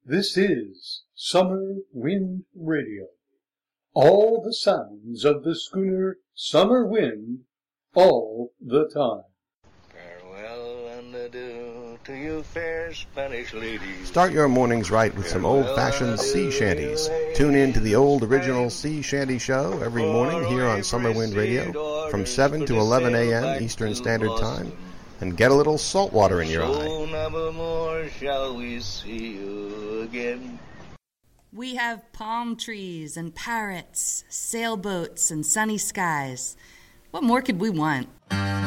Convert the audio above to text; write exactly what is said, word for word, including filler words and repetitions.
This is Summer Wind Radio. All the sounds of the schooner Summer Wind, all the time. Farewell and adieu to you fair Spanish ladies. Start your mornings right with some old-fashioned sea shanties. Tune in to the old original Sea Shanty Show every morning here on Summer Wind Radio from seven to eleven a.m. Eastern Standard Time. And get a little salt water in your eye. So never more shall we see you again. We have palm trees and parrots, sailboats and sunny skies. What more could we want?